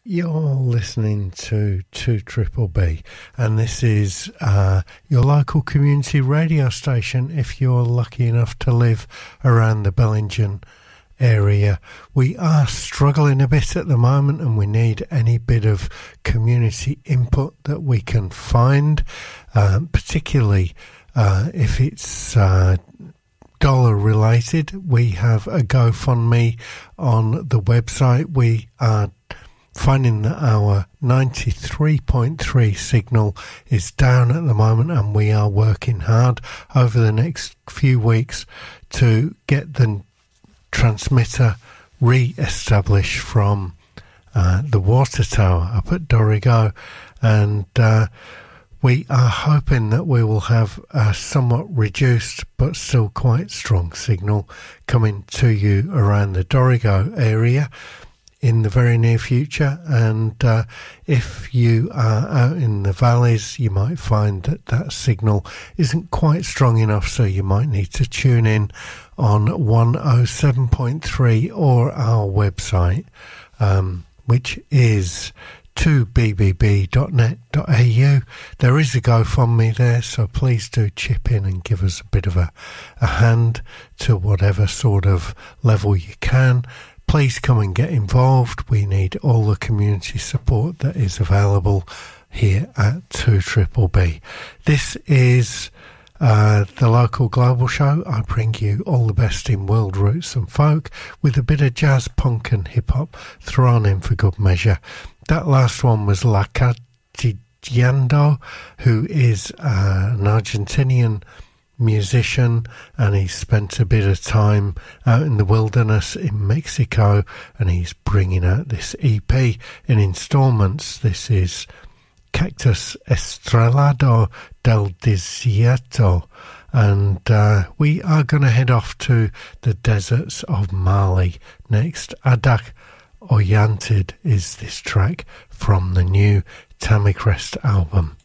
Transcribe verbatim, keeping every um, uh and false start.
You're listening to two Triple B, and this is uh, your local community radio station if you're lucky enough to live around the Bellingen area. We are struggling a bit at the moment, and we need any bit of community input that we can find, um, particularly uh, if it's uh, dollar related. We have a GoFundMe on the website. We are finding that our ninety-three point three signal is down at the moment, and we are working hard over the next few weeks to get the transmitter re-established from uh, the water tower up at Dorrigo, and uh, we are hoping that we will have a somewhat reduced but still quite strong signal coming to you around the Dorrigo area in the very near future. And uh, if you are out in the valleys, you might find that that signal isn't quite strong enough, so you might need to tune in on one oh seven point three or our website, um, which is two b b b dot net dot a u. There is a GoFundMe there, so please do chip in and give us a bit of a, a hand to whatever sort of level you can. Please come and get involved. We need all the community support that is available here at two Triple B. This is uh, the local global show. I bring you all the best in world roots and folk with a bit of jazz, punk and hip-hop thrown in for good measure. That last one was La Catigiando, who is uh, an Argentinian musician, and he's spent a bit of time out in the wilderness in Mexico, and he's bringing out this E P in installments. This is Cactus Estrellado del Desierto, and uh, we are going to head off to the deserts of Mali next. Adak Oyantid is this track from the new Tammy Crest album.